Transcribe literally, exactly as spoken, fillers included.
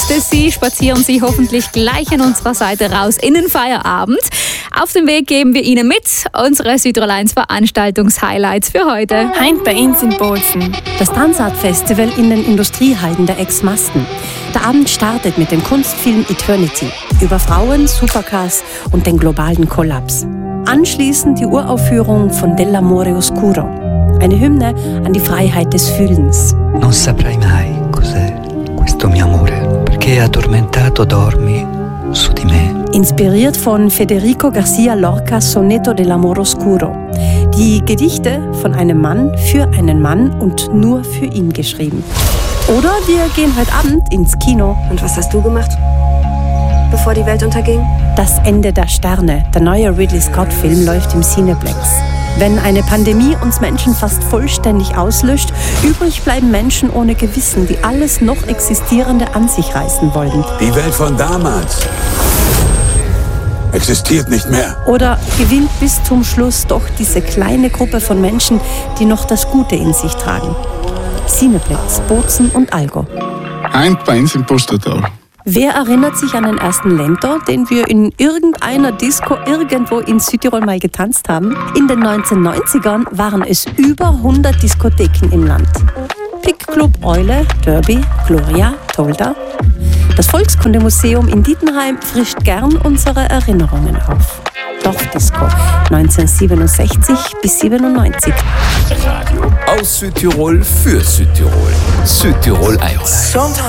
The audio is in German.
Grüßte Sie, spazieren Sie hoffentlich gleich an unserer Seite raus in den Feierabend. Auf dem Weg geben wir Ihnen mit unsere Südtirol eins Veranstaltungs-Highlights für heute. Heint bei uns in Bozen. Das Tanzart-Festival in den Industriehallen der Ex-Masten. Der Abend startet mit dem Kunstfilm Eternity über Frauen, Supercars und den globalen Kollaps. Anschließend die Uraufführung von Dell'amore oscuro, eine Hymne an die Freiheit des Fühlens. Non saprai mai cos'è questo mio amore, perché addormentato dormi su di me. Inspiriert von Federico García Lorcas Soneto dell'amore oscuro. Die Gedichte von einem Mann für einen Mann und nur für ihn geschrieben. Oder wir gehen heute Abend ins Kino. Und was hast du gemacht, bevor die Welt unterging? Das Ende der Sterne, der neue Ridley Scott-Film, läuft im Cineplex. Wenn eine Pandemie uns Menschen fast vollständig auslöscht, übrig bleiben Menschen ohne Gewissen, die alles noch Existierende an sich reißen wollen. Die Welt von damals existiert nicht mehr. Oder gewinnt bis zum Schluss doch diese kleine Gruppe von Menschen, die noch das Gute in sich tragen. Cineplex, Bozen und Allgäu. Heint bei uns im Pustertal. Wer erinnert sich an den ersten Lento, den wir in irgendeiner Disco irgendwo in Südtirol mal getanzt haben? In den neunzehnhundertneunzigern waren es über hundert Diskotheken im Land. Pick Club Eule, Derby, Gloria, Tolda. Das Volkskundemuseum in Dietenheim frischt gern unsere Erinnerungen auf. Dorfdisco neunzehnhundertsiebenundsechzig bis siebenundneunzig. Radio aus Südtirol für Südtirol. Südtirol eins.